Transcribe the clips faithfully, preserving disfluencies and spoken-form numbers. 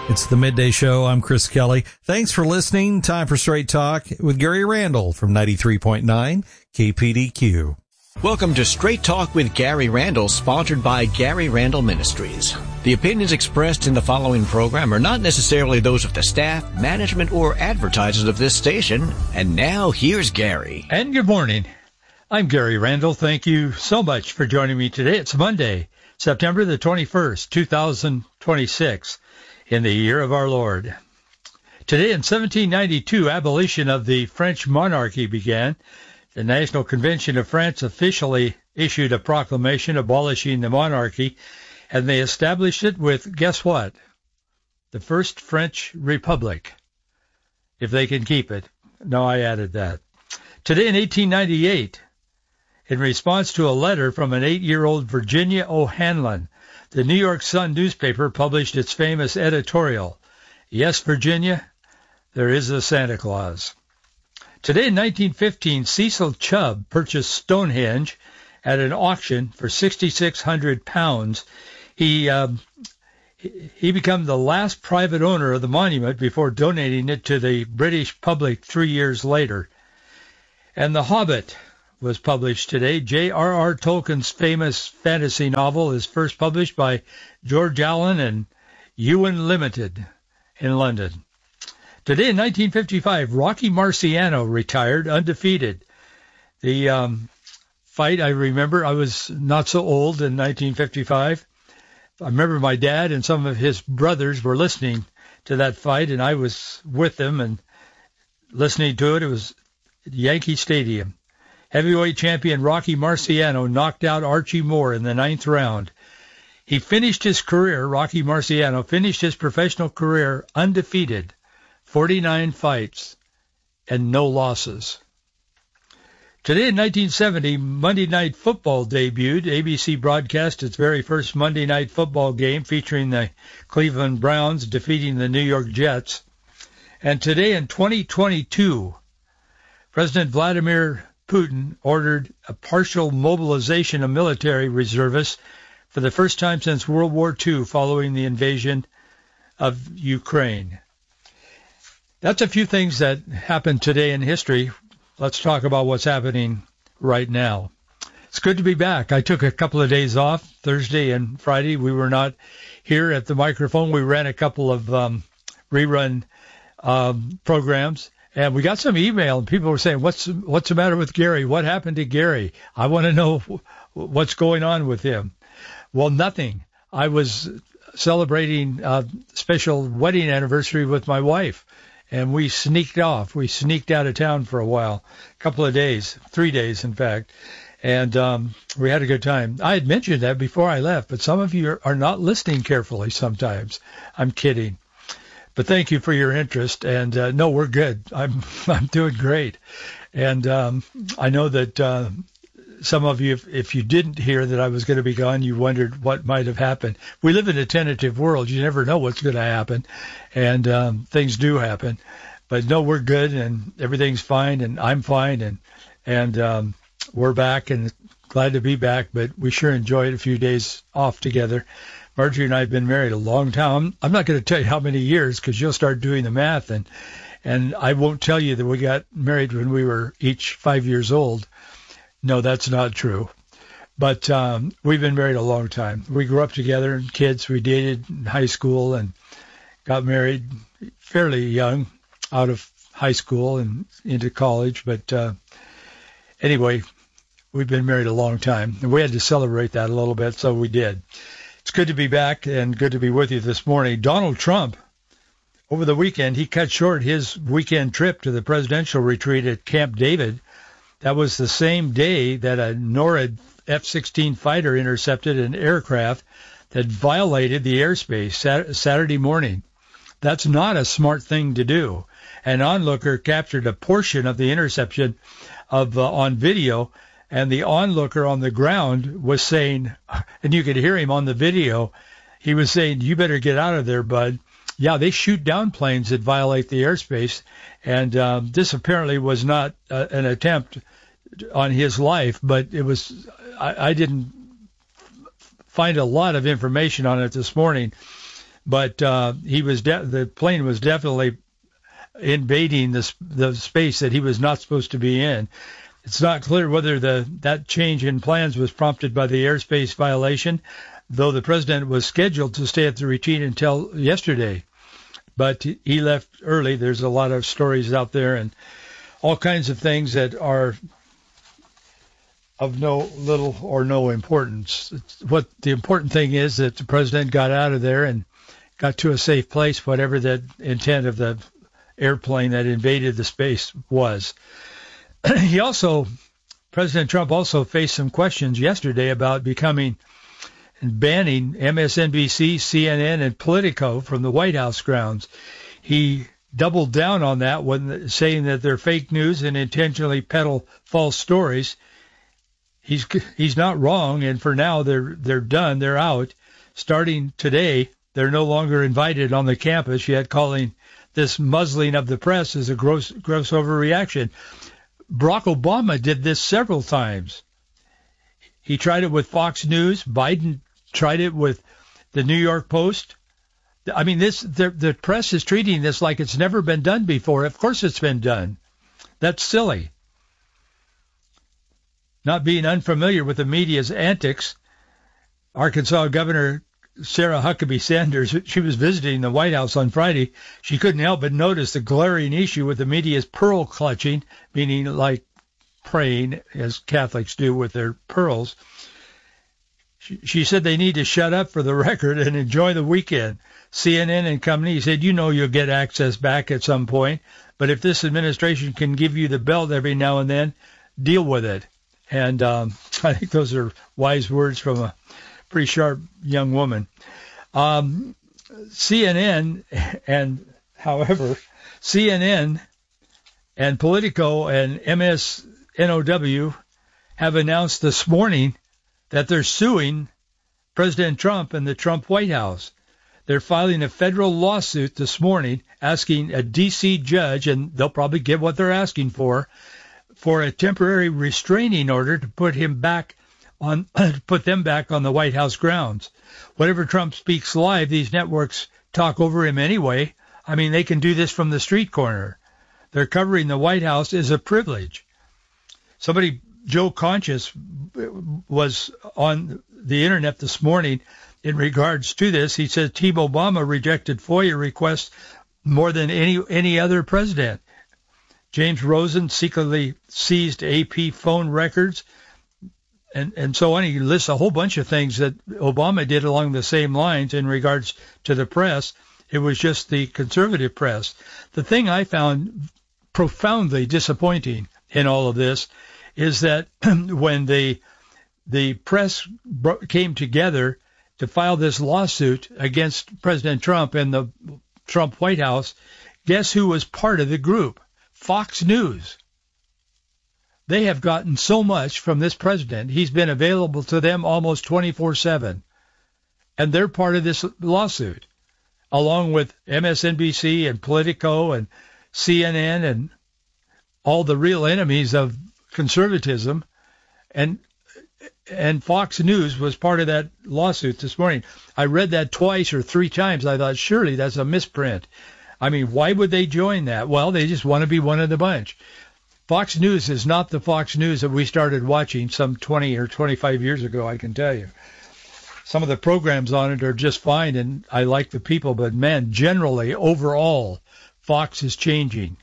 It's the Midday Show. I'm Chris Kelly. Thanks for listening. Time for Straight Talk with Gary Randall from ninety-three point nine K P D Q. Welcome to Straight Talk with Gary Randall, sponsored by Gary Randall Ministries. The opinions expressed in the following program are not necessarily those of the staff, management, or advertisers of this station. And now, here's Gary. And good morning. I'm Gary Randall. Thank you so much for joining me today. It's Monday, September the twenty-first, two thousand twenty-six, in the year of our Lord. Today in seventeen ninety-two, abolition of the French monarchy began. The National Convention of France officially issued a proclamation abolishing the monarchy, and they established it with, guess what? The first French Republic, if they can keep it. No, I added that. Today in eighteen ninety-eight, in response to a letter from an eight-year-old Virginia O'Hanlon, the New York Sun newspaper published its famous editorial, "Yes, Virginia, there is a Santa Claus." Today in nineteen fifteen, Cecil Chubb purchased Stonehenge at an auction for six thousand six hundred pounds. He um, he became the last private owner of the monument before donating it to the British public three years later. And The Hobbit was published today. J R R Tolkien's famous fantasy novel is first published by George Allen and Ewan Limited in London. Today in nineteen fifty-five, Rocky Marciano retired undefeated. The um, fight, I remember, I was not so old in nineteen fifty-five. I remember my dad and some of his brothers were listening to that fight, and I was with them and listening to it. It was at Yankee Stadium. Heavyweight champion Rocky Marciano knocked out Archie Moore in the ninth round. He finished his career, Rocky Marciano, finished his professional career undefeated, forty-nine fights and no losses. Today in nineteen seventy, Monday Night Football debuted. A B C broadcast its very first Monday Night Football game featuring the Cleveland Browns defeating the New York Jets. And today in twenty twenty-two, President Vladimir Putin ordered a partial mobilization of military reservists for the first time since World War Two following the invasion of Ukraine. That's a few things that happened today in history. Let's talk about what's happening right now. It's good to be back. I took a couple of days off, Thursday and Friday. We were not here at the microphone. We ran a couple of um, rerun um, programs. And we got some email, and people were saying, what's what's the matter with Gary? What happened to Gary? I want to know what's going on with him. Well, nothing. I was celebrating a special wedding anniversary with my wife, and we sneaked off. We sneaked out of town for a while, a couple of days, three days, in fact, and um, we had a good time. I had mentioned that before I left, but some of you are, are not listening carefully sometimes. I'm kidding. But thank you for your interest, and uh, no, we're good. I'm I'm doing great, and um, I know that uh, some of you, if, if you didn't hear that I was going to be gone, you wondered what might have happened. We live in a tentative world; you never know what's going to happen, and um, things do happen. But no, we're good, and everything's fine, and I'm fine, and and um, we're back, and glad to be back. But we sure enjoyed a few days off together. Marjorie and I have been married a long time. I'm not going to tell you how many years because you'll start doing the math, and and I won't tell you that we got married when we were each five years old. No, that's not true. But um, we've been married a long time. We grew up together, and kids. We dated in high school and got married fairly young out of high school and into college. But uh, anyway, we've been married a long time, and we had to celebrate that a little bit, so we did. It's good to be back and good to be with you this morning. Donald Trump, over the weekend, he cut short his weekend trip to the presidential retreat at Camp David. That was the same day that a NORAD F sixteen fighter intercepted an aircraft that violated the airspace Saturday morning. That's not a smart thing to do. An onlooker captured a portion of the interception of uh, on video, and the onlooker on the ground was saying, and you could hear him on the video, he was saying, "You better get out of there, bud." Yeah, they shoot down planes that violate the airspace, and um, this apparently was not uh, an attempt on his life, but it was, I, I didn't find a lot of information on it this morning, but uh, he was de- the plane was definitely invading the, the space that he was not supposed to be in. It's not clear whether the that change in plans was prompted by the airspace violation, though the president was scheduled to stay at the retreat until yesterday. But he left early. There's a lot of stories out there and all kinds of things that are of no little or no importance. It's what the important thing is that the president got out of there and got to a safe place, whatever the intent of the airplane that invaded the space was. He also, President Trump also faced some questions yesterday about becoming and banning M S N B C, C N N, and Politico from the White House grounds. He doubled down on that when saying that they're fake news and intentionally peddle false stories. He's he's not wrong, and for now they're they're done. They're out. Starting today, they're no longer invited on the campus, yet calling this muzzling of the press is a gross gross overreaction. Barack Obama did this several times. He tried it with Fox News. Biden tried it with the New York Post. I mean, this the, the press is treating this like it's never been done before. Of course it's been done. That's silly. Not being unfamiliar with the media's antics, Arkansas Governor Sarah Huckabee Sanders, she was visiting the White House on Friday. She couldn't help but notice the glaring issue with the media's pearl clutching, meaning like praying, as Catholics do with their pearls. She, she said they need to shut up for the record and enjoy the weekend. C N N and company said, you know you'll get access back at some point, but if this administration can give you the belt every now and then, deal with it. And um, I think those are wise words from a pretty sharp young woman. Um, C N N and, however, C N N and Politico and M S N O W have announced this morning that they're suing President Trump and the Trump White House. They're filing a federal lawsuit this morning asking a D C judge, and they'll probably get what they're asking for, for a temporary restraining order to put him back on, put them back on the White House grounds. Whatever Trump speaks live, these networks talk over him anyway. I mean, they can do this from the street corner. They're covering the White House is a privilege. Somebody, Joe Conscious, was on the internet this morning in regards to this. He said Team Obama rejected FOIA requests more than any any other president. James Rosen secretly seized A P phone records, and, and so on. He lists a whole bunch of things that Obama did along the same lines in regards to the press. It was just the conservative press. The thing I found profoundly disappointing in all of this is that when the the press came together to file this lawsuit against President Trump and the Trump White House, guess who was part of the group? Fox News. They have gotten so much from this president. He's been available to them almost twenty-four seven. And they're part of this lawsuit, along with M S N B C and Politico and C N N and all the real enemies of conservatism. And and Fox News was part of that lawsuit this morning. I read that twice or three times. I thought, surely that's a misprint. I mean, why would they join that? Well, they just want to be one of the bunch. Fox News is not the Fox News that we started watching some twenty or twenty-five years ago, I can tell you. Some of the programs on it are just fine, and I like the people, but man, generally, overall, Fox is changing.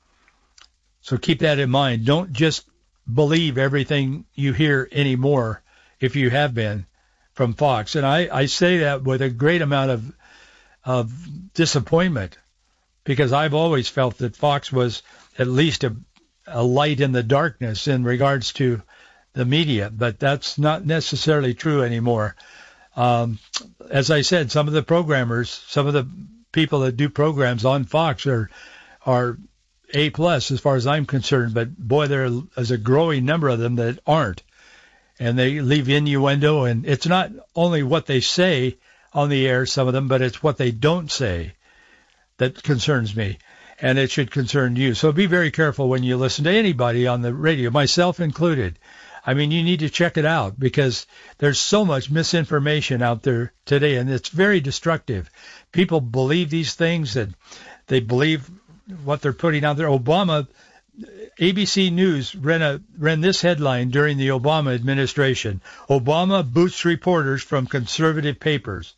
So keep that in mind. Don't just believe everything you hear anymore, if you have been, from Fox. And I, I say that with a great amount of of disappointment, because I've always felt that Fox was at least a, a light in the darkness in regards to the media, but that's not necessarily true anymore. Um, as I said, some of the programmers, some of the people that do programs on Fox are are A plus as far as I'm concerned, but boy, there is a growing number of them that aren't, and they leave innuendo, and it's not only what they say on the air, some of them, but it's what they don't say that concerns me, and it should concern you. So be very careful when you listen to anybody on the radio, myself included. I mean, you need to check it out because there's so much misinformation out there today, and it's very destructive. People believe these things, and they believe what they're putting out there. Obama, A B C News ran a ran this headline during the Obama administration: Obama boots reporters from conservative papers.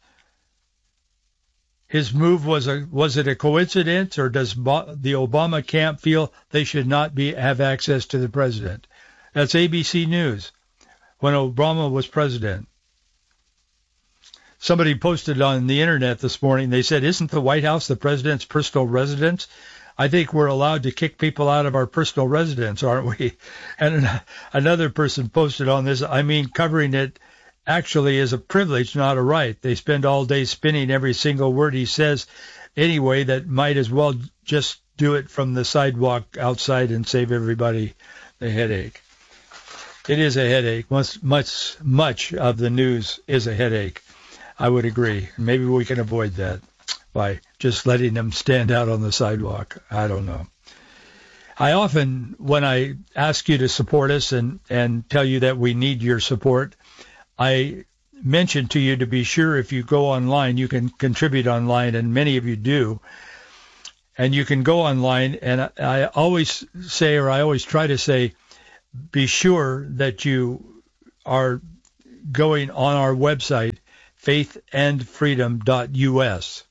His move was a was it a coincidence, or does Bo- the Obama camp feel they should not be have access to the president? That's A B C News when Obama was president. Somebody posted on the internet this morning. They said, "Isn't the White House the president's personal residence?" I think we're allowed to kick people out of our personal residence, aren't we? And another person posted on this. I mean, covering it actually is a privilege, not a right. They spend all day spinning every single word he says anyway, that might as well just do it from the sidewalk outside and save everybody the headache. It is a headache. Much, much, much of the news is a headache. I would agree. Maybe we can avoid that by just letting them stand out on the sidewalk. I don't know. I often, when I ask you to support us and, and tell you that we need your support, I mention to you to be sure if you go online, you can contribute online, and many of you do. And you can go online, and I, I always say, or I always try to say, be sure that you are going on our website, faith and freedom dot U S.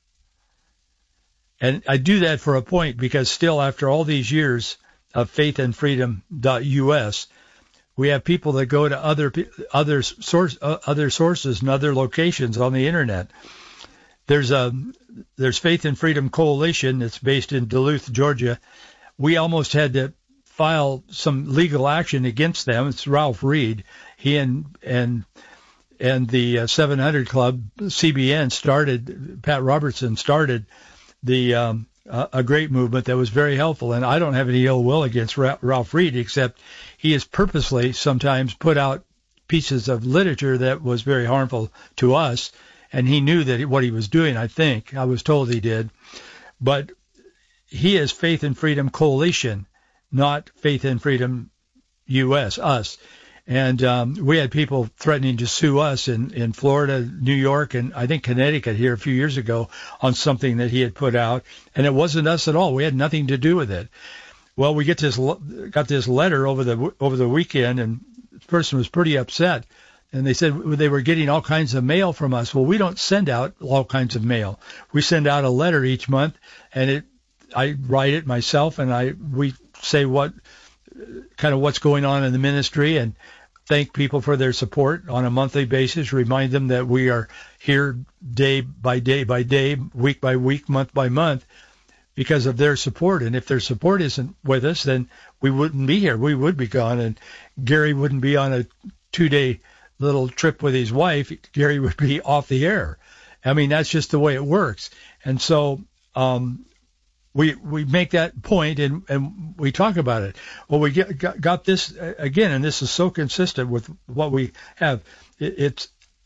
And I do that for a point, because still after all these years of faith and freedom dot U S, we have people that go to other other source uh, other sources and other locations on the internet. There's a there's Faith and Freedom Coalition that's based in Duluth, Georgia. We almost had to file some legal action against them. It's Ralph Reed. He and and and the uh, seven hundred Club, C B N, started. Pat Robertson started the um, uh, a great movement that was very helpful. And I don't have any ill will against Ra- Ralph Reed, except he has purposely sometimes put out pieces of literature that was very harmful to us, and he knew that what he was doing, I think. I was told he did. But he is Faith and Freedom Coalition, not Faith and Freedom U S, us. And um, we had people threatening to sue us in, in Florida, New York, and I think Connecticut here a few years ago on something that he had put out, and it wasn't us at all. We had nothing to do with it. Well, we get this got this letter over the over the weekend, and the person was pretty upset, and they said they were getting all kinds of mail from us. Well, we don't send out all kinds of mail. We send out a letter each month, and it I write it myself, and I we say what kind of what's going on in the ministry, and thank people for their support on a monthly basis, remind them that we are here day by day by day, week by week, month by month, because of their support. And if their support isn't with us, then we wouldn't be here. We would be gone, and Gary wouldn't be on a two-day little trip with his wife. Gary would be off the air. I mean, that's just the way it works. And so um, we we make that point, and, and we talk about it. Well, we get, got, got this, again, and this is so consistent with what we have. It, it's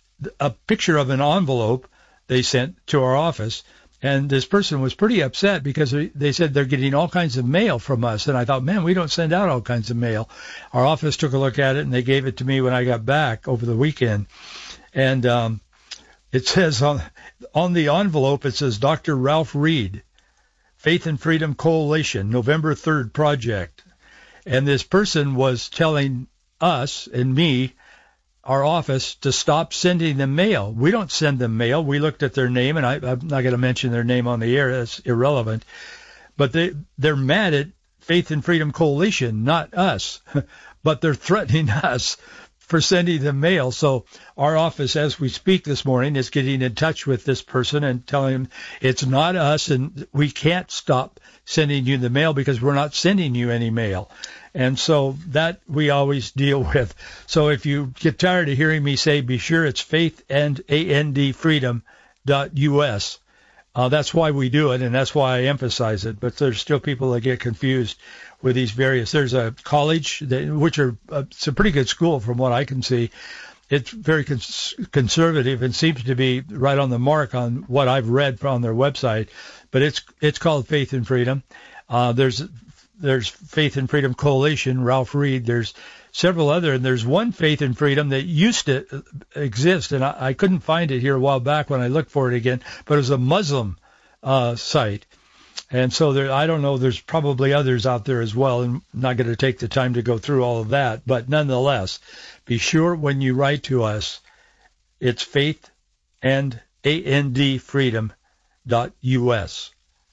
a picture of an envelope they sent to our office, and this person was pretty upset because they said they're getting all kinds of mail from us. And I thought, man, we don't send out all kinds of mail. Our office took a look at it, and they gave it to me when I got back over the weekend. And um, it says on, on the envelope, it says Doctor Ralph Reed, Faith and Freedom Coalition, November third project. And this person was telling us and me, our office, to stop sending them mail. We don't send them mail. We looked at their name, and I, I'm not going to mention their name on the air. That's irrelevant. But they, they're mad at Faith and Freedom Coalition, not us. But they're threatening us for sending them mail. So our office, as we speak this morning, is getting in touch with this person and telling him it's not us, and we can't stop sending you the mail because we're not sending you any mail. And so that we always deal with. So if you get tired of hearing me say, be sure it's faith and freedom dot U S. Uh, that's why we do it, and that's why I emphasize it. But there's still people that get confused with these various. There's a college, that, which are uh, it's a pretty good school from what I can see. It's very cons- conservative and seems to be right on the mark on what I've read from their website. But it's it's called Faith and Freedom. Uh, there's there's Faith and Freedom Coalition, Ralph Reed. There's several other, and there's one Faith and Freedom that used to exist, and I, I couldn't find it here a while back when I looked for it again, but it was a Muslim uh, site. And so there, I don't know, there's probably others out there as well, and I'm not going to take the time to go through all of that, but nonetheless, be sure when you write to us, it's faith and and freedom dot U S.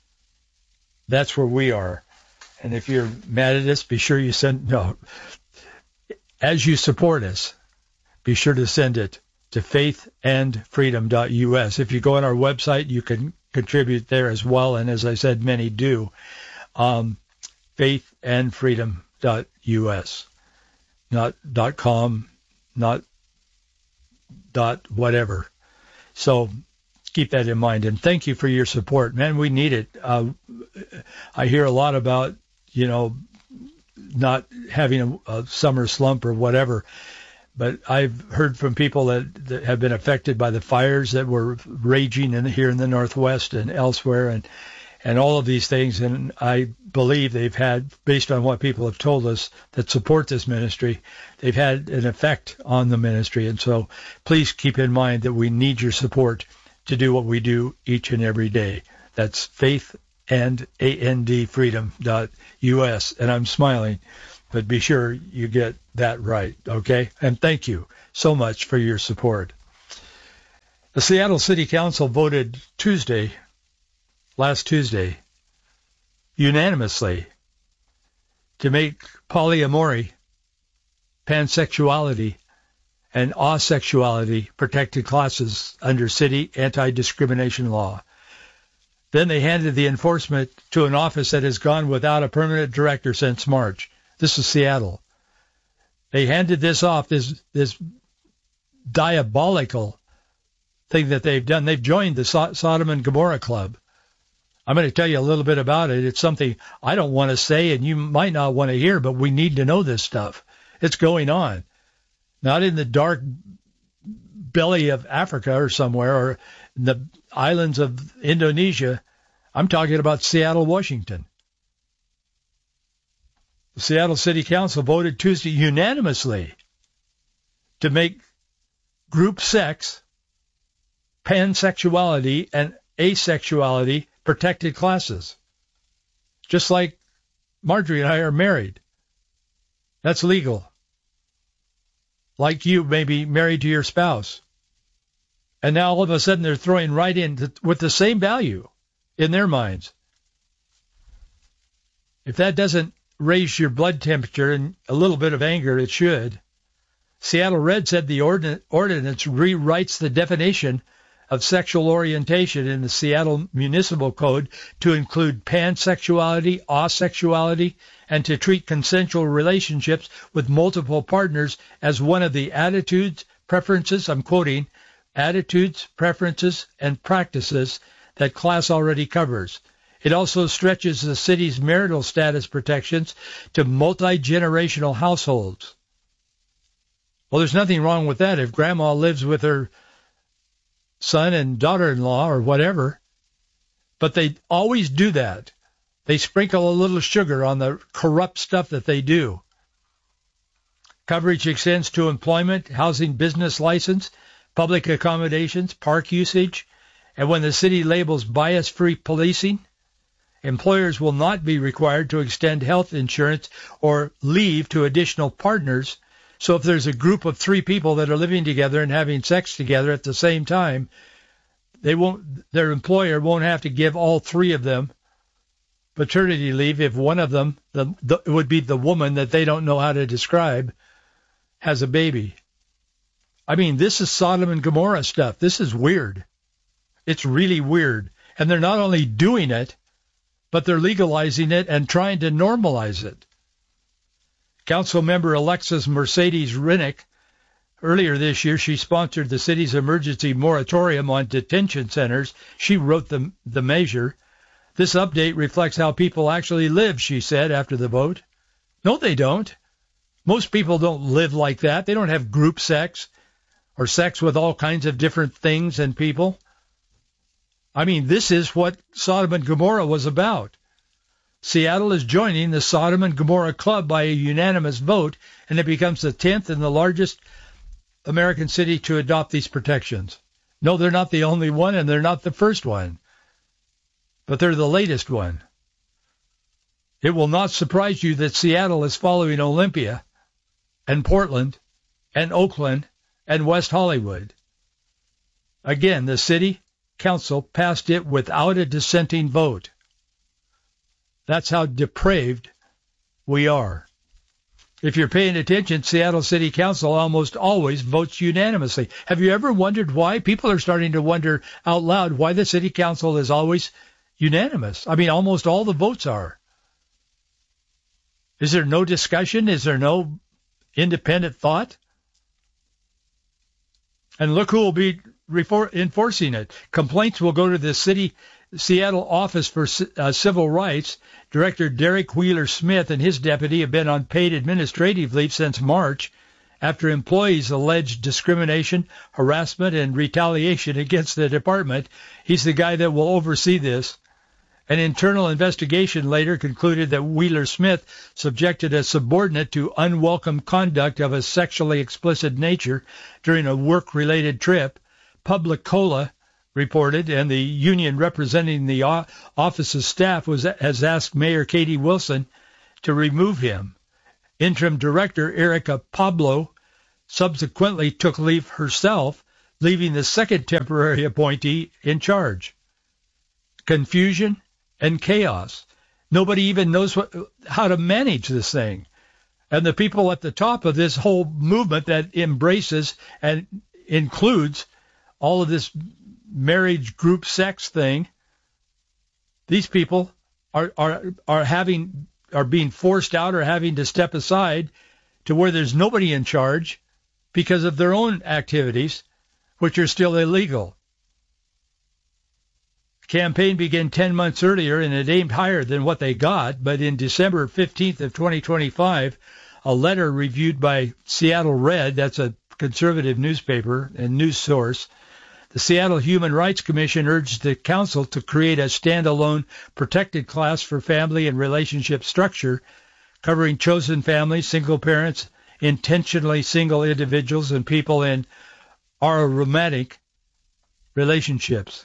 That's where we are. And if you're mad at us, be sure you send, no, as you support us, be sure to send it to faith and freedom dot U S. If you go on our website, you can contribute there as well, and as I said, many do. Um, faith and freedom dot U S, not .com, not dot whatever. So keep that in mind, and thank you for your support. Man, we need it. Uh, I hear a lot about, you know, not having a, a summer slump or whatever, but I've heard from people that, that have been affected by the fires that were raging in, here in the Northwest and elsewhere, and and all of these things. And I believe they've had, based on what people have told us that support this ministry, they've had an effect on the ministry. And so please keep in mind that we need your support to do what we do each and every day. That's faith and and freedom dot U S. And I'm smiling, but be sure you get that right, okay? And thank you so much for your support. The Seattle City Council voted Tuesday, last Tuesday, unanimously to make polyamory, pansexuality, and asexuality protected classes under city anti-discrimination law. Then they handed the enforcement to an office that has gone without a permanent director since March. This is Seattle. They handed this off, this this diabolical thing that they've done. They've joined the so- Sodom and Gomorrah Club. I'm going to tell you a little bit about it. It's something I don't want to say, and you might not want to hear, but we need to know this stuff. It's going on. Not in the dark belly of Africa or somewhere, or in the islands of Indonesia. I'm talking about Seattle, Washington. The Seattle City Council voted Tuesday unanimously to make group sex, pansexuality, and asexuality protected classes. Just like Marjorie and I are married. That's legal. Like you may be married to your spouse. And now all of a sudden they're throwing right in to, with the same value in their minds. If that doesn't raise your blood temperature and a little bit of anger, it should. Seattle Red said the ordin- ordinance rewrites the definition of sexual orientation in the Seattle Municipal Code to include pansexuality, asexuality, and to treat consensual relationships with multiple partners as one of the attitudes, preferences, I'm quoting, attitudes, preferences, and practices that class already covers. It also stretches the city's marital status protections to multi-generational households. Well, there's nothing wrong with that if grandma lives with her son and daughter-in-law or whatever. But they always do that. They sprinkle a little sugar on the corrupt stuff that they do. Coverage extends to employment, housing, business license, public accommodations, park usage, and when the city labels bias-free policing, employers will not be required to extend health insurance or leave to additional partners. So if there's a group of three people that are living together and having sex together at the same time, they won't, their employer won't have to give all three of them paternity leave if one of them, the, the, it would be the woman that they don't know how to describe, has a baby. I mean, this is Sodom and Gomorrah stuff. This is weird. It's really weird. And they're not only doing it, but they're legalizing it and trying to normalize it. Council member Alexis Mercedes Rinnick, earlier this year, she sponsored the city's emergency moratorium on detention centers. She wrote the, the measure. This update reflects how people actually live, she said after the vote. No, they don't. Most people don't live like that. They don't have group sex or sex with all kinds of different things and people. I mean, this is what Sodom and Gomorrah was about. Seattle is joining the Sodom and Gomorrah Club by a unanimous vote, and it becomes the tenth and the largest American city to adopt these protections. No, they're not the only one, and they're not the first one, but they're the latest one. It will not surprise you that Seattle is following Olympia and Portland and Oakland and West Hollywood. Again, the city council passed it without a dissenting vote. That's how depraved we are. If you're paying attention, Seattle City Council almost always votes unanimously. Have you ever wondered why? People are starting to wonder out loud why the City Council is always unanimous. I mean, almost all the votes are. Is there no discussion? Is there no independent thought? And look who will be refor- enforcing it. Complaints will go to the city Seattle Office for uh, Civil Rights. Director Derek Wheeler Smith and his deputy have been on paid administrative leave since March after employees alleged discrimination, harassment, and retaliation against the department. He's the guy that will oversee this. An internal investigation later concluded that Wheeler Smith subjected a subordinate to unwelcome conduct of a sexually explicit nature during a work-related trip. Publicola reported, and the union representing the office's staff was has asked Mayor Katie Wilson to remove him. Interim Director Erica Pablo subsequently took leave herself, leaving the second temporary appointee in charge. Confusion and chaos. Nobody even knows what, how to manage this thing. And the people at the top of this whole movement that embraces and includes all of this marriage group sex thing, these people are are are having are being forced out or having to step aside to where there's nobody in charge because of their own activities, which are still illegal. The campaign began ten months earlier and it aimed higher than what they got, but in December fifteenth of twenty twenty-five, a letter reviewed by Seattle Red, that's a conservative newspaper and news source, the Seattle Human Rights Commission urged the council to create a standalone protected class for family and relationship structure, covering chosen families, single parents, intentionally single individuals, and people in aromantic relationships.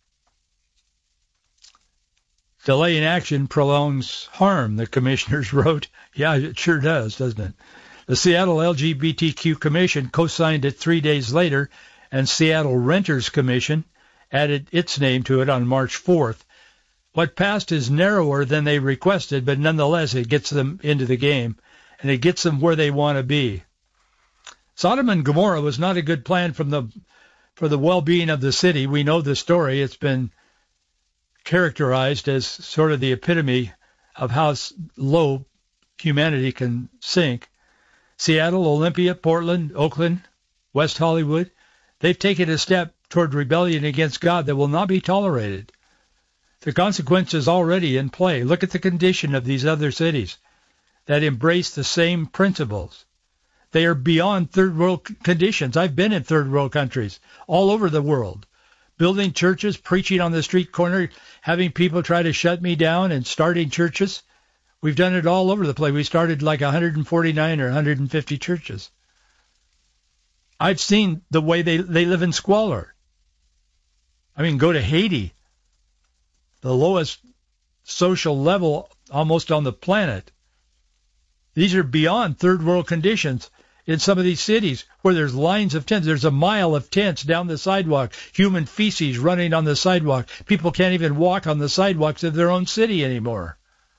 Delay in action prolongs harm, the commissioners wrote. Yeah, it sure does, doesn't it? The Seattle L G B T Q Commission co-signed it three days later, and Seattle Renters Commission added its name to it on March fourth. What passed is narrower than they requested, but nonetheless it gets them into the game, and it gets them where they want to be. Sodom and Gomorrah was not a good plan from the for the well-being of the city. We know the story. It's been characterized as sort of the epitome of how low humanity can sink. Seattle, Olympia, Portland, Oakland, West Hollywood, they've taken a step toward rebellion against God that will not be tolerated. The consequence is already in play. Look at the condition of these other cities that embrace the same principles. They are beyond third world conditions. I've been in third world countries all over the world, building churches, preaching on the street corner, having people try to shut me down and starting churches. We've done it all over the place. We started like one hundred forty-nine or one hundred fifty churches. I've seen the way they, they live in squalor. I mean, go to Haiti, the lowest social level almost on the planet. These are beyond third world conditions in some of these cities where there's lines of tents. There's a mile of tents down the sidewalk, human feces running on the sidewalk. People can't even walk on the sidewalks of their own city anymore.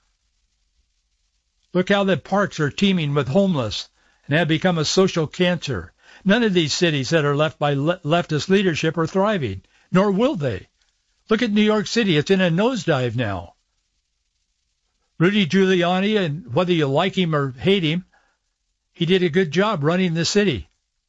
Look how the parks are teeming with homeless and have become a social cancer. None of these cities that are left by le- leftist leadership are thriving, nor will they. Look at New York City. It's in a nosedive now. Rudy Giuliani, and whether you like him or hate him, he did a good job running the city.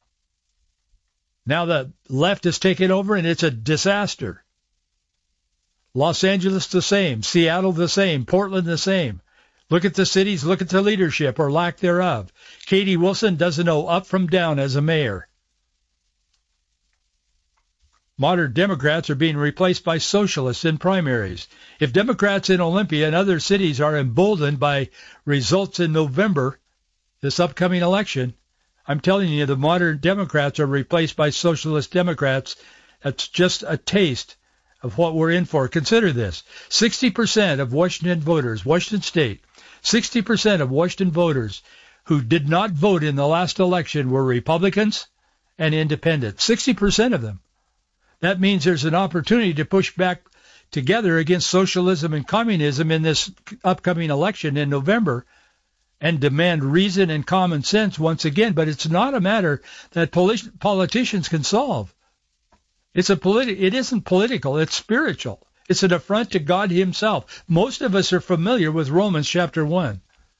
Now the left has taken over, and it's a disaster. Los Angeles the same, Seattle the same, Portland the same. Look at the cities, look at the leadership or lack thereof. Katie Wilson doesn't know up from down as a mayor. Modern Democrats are being replaced by socialists in primaries. If Democrats in Olympia and other cities are emboldened by results in November, this upcoming election, I'm telling you, the modern Democrats are replaced by socialist Democrats. That's just a taste of what we're in for. Consider this. sixty percent of Washington voters, Washington State, sixty percent of Washington voters who did not vote in the last election were Republicans and independents. sixty percent of them. That means there's an opportunity to push back together against socialism and communism in this upcoming election in November and demand reason and common sense once again. But it's not a matter that polit- politicians can solve. It's a politi- It isn't political. It's spiritual. It's an affront to God himself. Most of us are familiar with Romans chapter one.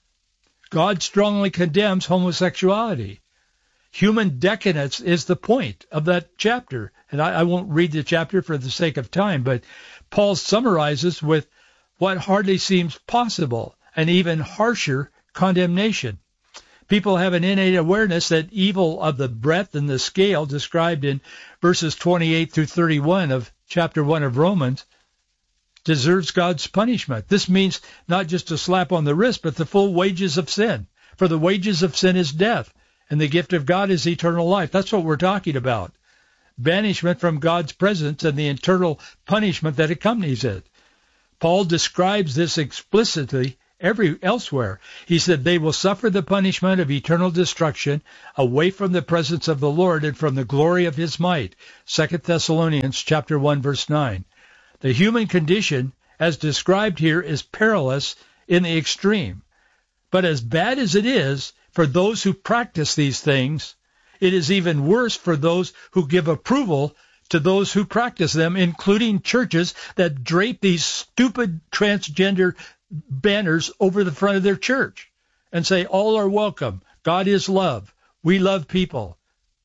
God strongly condemns homosexuality. Human decadence is the point of that chapter. And I, I won't read the chapter for the sake of time, but Paul summarizes with what hardly seems possible, an even harsher condemnation. People have an innate awareness that evil of the breadth and the scale described in verses twenty-eight through thirty-one of chapter one of Romans deserves God's punishment. This means not just a slap on the wrist, but the full wages of sin. For the wages of sin is death, and the gift of God is eternal life. That's what we're talking about. Banishment from God's presence and the eternal punishment that accompanies it. Paul describes this explicitly every elsewhere. He said they will suffer the punishment of eternal destruction away from the presence of the Lord and from the glory of his might. Second Thessalonians chapter one verse nine. The human condition as described here is perilous in the extreme. But as bad as it is for those who practice these things, it is even worse for those who give approval to those who practice them, including churches that drape these stupid transgender banners over the front of their church and say, all are welcome. God is love. We love people.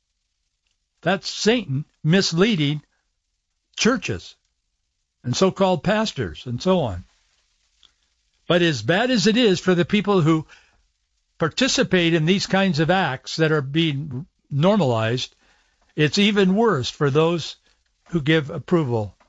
That's Satan misleading churches and so-called pastors and so on. But as bad as it is for the people who participate in these kinds of acts that are being normalized, it's even worse for those who give approval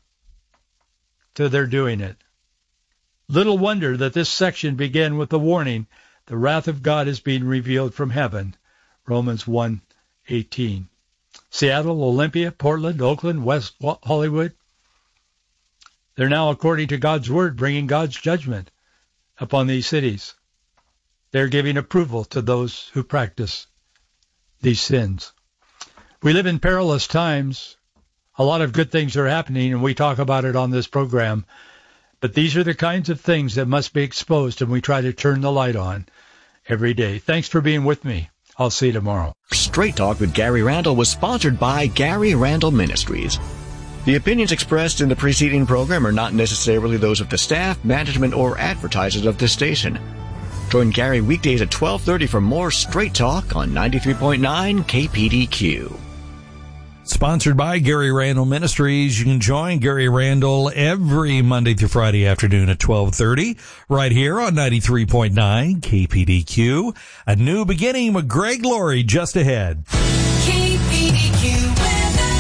to their doing it. Little wonder that this section began with the warning, the wrath of God is being revealed from heaven, Romans one eighteen. Seattle, Olympia, Portland, Oakland, West Hollywood, they're now, according to God's word, bringing God's judgment upon these cities. They're giving approval to those who practice these sins. We live in perilous times. A lot of good things are happening, and we talk about it on this program. But these are the kinds of things that must be exposed, and we try to turn the light on every day. Thanks for being with me. I'll see you tomorrow. Straight Talk with Gary Randall was sponsored by Gary Randall Ministries. The opinions expressed in the preceding program are not necessarily those of the staff, management, or advertisers of this station. Join Gary weekdays at twelve thirty for more Straight Talk on ninety-three point nine K P D Q. Sponsored by Gary Randall Ministries. You can join Gary Randall every Monday through Friday afternoon at twelve thirty right here on ninety-three point nine K P D Q. A new beginning with Greg Laurie just ahead. K P D Q weather.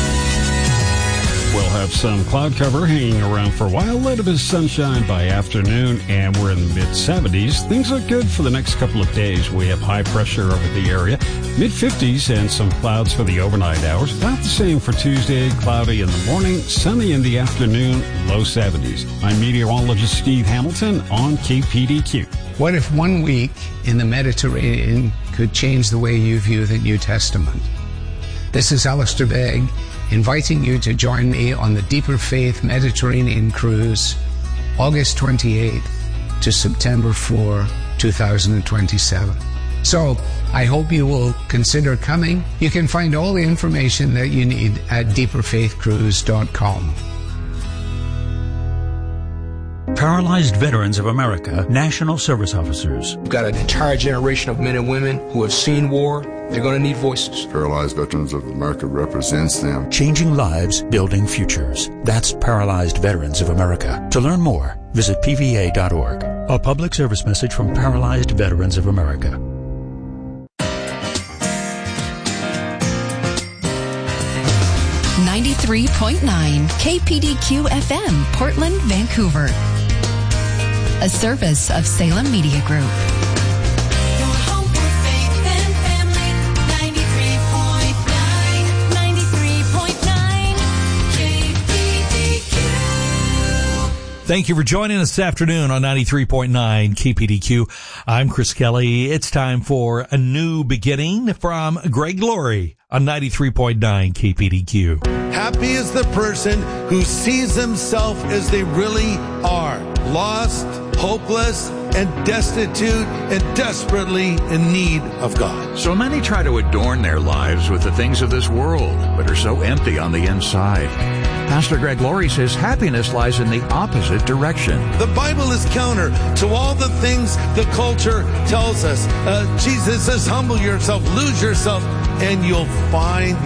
We'll have some cloud cover hanging around for a while. Let of is sunshine by afternoon, and we're in the mid seventies. Things look good for the next couple of days. We have high pressure over the area. mid fifties and some clouds for the overnight hours. About the same for Tuesday. Cloudy in the morning, sunny in the afternoon, low seventies. I'm meteorologist Steve Hamilton on K P D Q. What if one week in the Mediterranean could change the way you view the New Testament? This is Alistair Begg, inviting you to join me on the Deeper Faith Mediterranean Cruise, August twenty-eighth to September fourth, twenty twenty-seven. So, I hope you will consider coming. You can find all the information that you need at deeper faith cruise dot com. Paralyzed Veterans of America, National Service Officers. We've got an entire generation of men and women who have seen war. They're going to need voices. Paralyzed Veterans of America represents them. Changing lives, building futures. That's Paralyzed Veterans of America. To learn more, visit P V A dot org. A public service message from Paralyzed Veterans of America. ninety ninety-three point nine K P D Q F M, Portland, Vancouver. A service of Salem Media Group. Your home for faith and family. ninety-three point nine, ninety-three point nine K P D Q. Thank you for joining us this afternoon on ninety-three point nine K P D Q. I'm Chris Kelly. It's time for a new beginning from Greg Laurie on ninety-three point nine K P D Q. Happy is the person who sees themselves as they really are, lost, hopeless, and destitute, and desperately in need of God. So many try to adorn their lives with the things of this world, but are so empty on the inside. Pastor Greg Laurie says happiness lies in the opposite direction. The Bible is counter to all the things the culture tells us. Uh, Jesus says, humble yourself, lose yourself, and you'll find